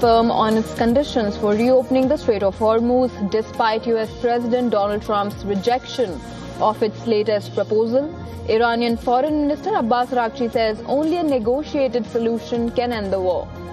firm on its conditions for reopening the Strait of Hormuz despite US President Donald Trump's rejection of its latest proposal. Iranian Foreign Minister Abbas Araghchi says only a negotiated solution can end the war.